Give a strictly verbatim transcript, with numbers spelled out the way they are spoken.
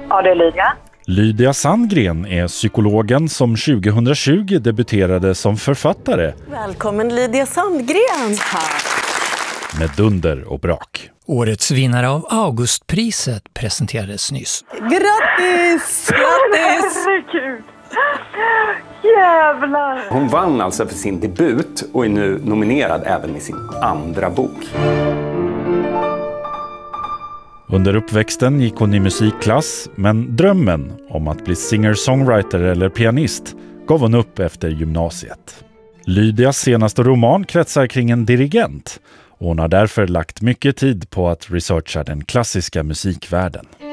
Ja, det är Lydia. Lydia Sandgren är psykologen som tjugohundratjugo debuterade som författare. Välkommen Lydia Sandgren. Med dunder och brak. Årets vinnare av Augustpriset presenterades nyss. Grattis! Grattis! Herregud. Jävlar. Hon vann alltså för sin debut och är nu nominerad även i sin andra bok. Under uppväxten gick hon i musikklass, men drömmen om att bli singer-songwriter eller pianist gav hon upp efter gymnasiet. Lydias senaste roman kretsar kring en dirigent och hon har därför lagt mycket tid på att researcha den klassiska musikvärlden.